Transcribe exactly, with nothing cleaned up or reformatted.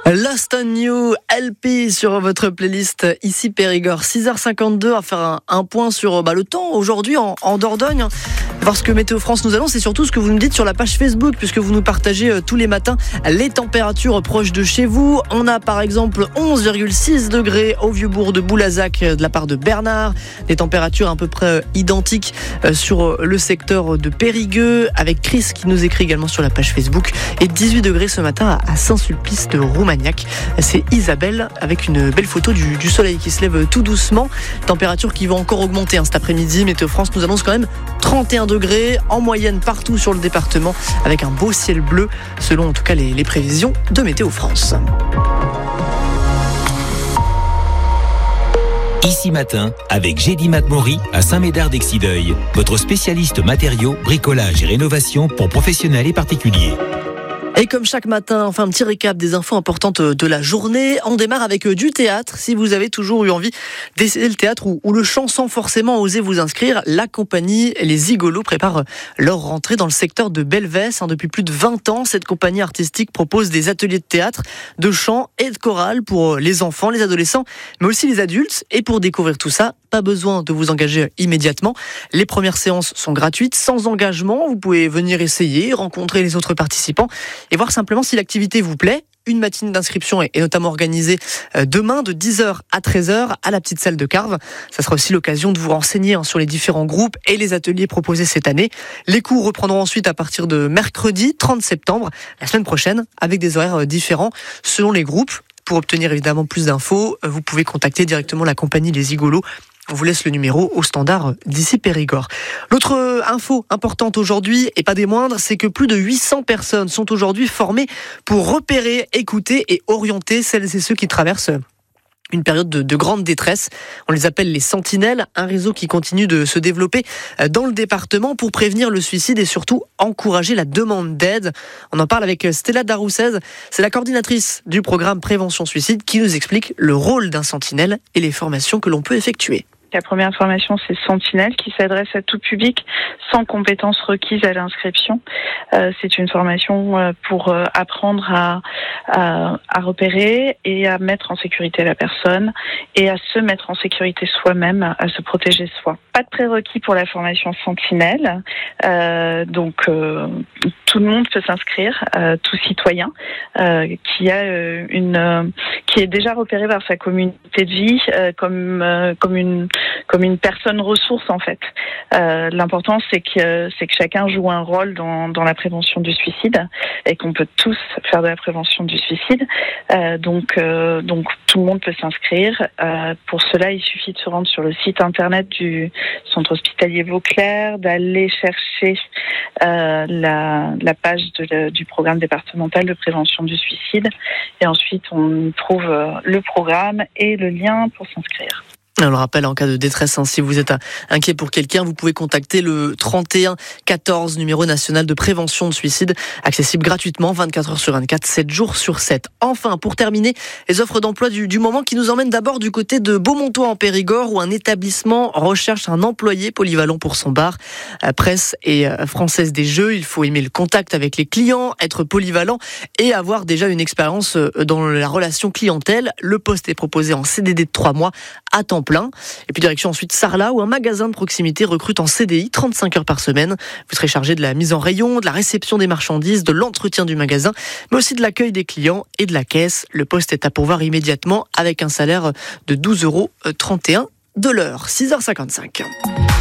Lost on You, L P sur votre playlist ici Périgord. six heures cinquante-deux, à faire un, un point sur bah, le temps aujourd'hui en, en Dordogne. Voir ce que Météo France nous annonce et surtout ce que vous nous dites sur la page Facebook, puisque vous nous partagez euh, tous les matins les températures proches de chez vous. On a par exemple onze virgule six degrés au Vieux-Bourg de Boulazac euh, de la part de Bernard. Des températures à peu près euh, identiques euh, sur euh, le secteur de Périgueux, avec Chris qui nous écrit également sur la page Facebook. Et dix-huit degrés ce matin à, à Saint-Sulpice de Roumagnac. C'est Isabelle avec une belle photo du, du soleil qui se lève tout doucement. Température qui va encore augmenter hein, cet après-midi. Météo France nous annonce quand même trente et un degrés en moyenne partout sur le département, avec un beau ciel bleu, selon en tout cas les, les prévisions de Météo France. Ici matin, avec Gédy Matmori à Saint-Médard-d'Exideuil, votre spécialiste matériaux, bricolage et rénovation pour professionnels et particuliers. Et comme chaque matin, enfin un petit récap des infos importantes de la journée. On démarre avec du théâtre. Si vous avez toujours eu envie d'essayer le théâtre ou, ou le chant sans forcément oser vous inscrire, la compagnie Les Zigolos prépare leur rentrée dans le secteur de Belvès. Depuis plus de vingt ans, cette compagnie artistique propose des ateliers de théâtre, de chant et de chorale pour les enfants, les adolescents, mais aussi les adultes. Et pour découvrir tout ça, pas besoin de vous engager immédiatement. Les premières séances sont gratuites, sans engagement. Vous pouvez venir essayer, rencontrer les autres participants et voir simplement si l'activité vous plaît. Une matinée d'inscription est notamment organisée demain de dix heures à treize heures à la petite salle de Carve. Ça sera aussi l'occasion de vous renseigner sur les différents groupes et les ateliers proposés cette année. Les cours reprendront ensuite à partir de mercredi trente septembre, la semaine prochaine, avec des horaires différents selon les groupes. Pour obtenir évidemment plus d'infos, vous pouvez contacter directement la compagnie Les Zigolos. On vous laisse le numéro au standard d'ici Périgord. L'autre info importante aujourd'hui, et pas des moindres, c'est que plus de huit cents personnes sont aujourd'hui formées pour repérer, écouter et orienter celles et ceux qui traversent une période de, de grande détresse. On les appelle les sentinelles, un réseau qui continue de se développer dans le département pour prévenir le suicide et surtout encourager la demande d'aide. On en parle avec Stella Daroussez, c'est la coordinatrice du programme Prévention Suicide qui nous explique le rôle d'un sentinelle et les formations que l'on peut effectuer. La première formation, c'est Sentinelle, qui s'adresse à tout public sans compétences requises à l'inscription. Euh, c'est une formation euh, pour euh, apprendre à, à, à repérer et à mettre en sécurité la personne et à se mettre en sécurité soi-même, à se protéger soi. Pas de prérequis pour la formation Sentinelle, euh, donc euh, tout le monde peut s'inscrire, euh, tout citoyen euh, qui a euh, une, euh, qui est déjà repéré par sa communauté de vie euh, comme euh, comme une comme une personne ressource en fait. Euh, l'important c'est que c'est que chacun joue un rôle dans dans la prévention du suicide et qu'on peut tous faire de la prévention du suicide. Euh, donc euh, donc tout le monde peut s'inscrire. Euh, pour cela, il suffit de se rendre sur le site internet du centre hospitalier Vauclair, d'aller chercher euh, la la page de le, du programme départemental de prévention du suicide et ensuite on trouve le programme et le lien pour s'inscrire. On le rappelle, en cas de détresse, hein, si vous êtes inquiet pour quelqu'un, vous pouvez contacter le trente et un quatorze, numéro national de prévention de suicide, accessible gratuitement vingt-quatre heures sur vingt-quatre, sept jours sur sept. Enfin, pour terminer, les offres d'emploi du, du moment qui nous emmènent d'abord du côté de Beaumontois en Périgord, où un établissement recherche un employé polyvalent pour son bar. Presse et Française des Jeux, il faut aimer le contact avec les clients, être polyvalent et avoir déjà une expérience dans la relation clientèle. Le poste est proposé en C D D de trois mois à temps plein. Et puis direction ensuite Sarlat, où un magasin de proximité recrute en C D I trente-cinq heures par semaine. Vous serez chargé de la mise en rayon, de la réception des marchandises, de l'entretien du magasin, mais aussi de l'accueil des clients et de la caisse. Le poste est à pourvoir immédiatement avec un salaire de douze euros trente et un de l'heure. six heures cinquante-cinq.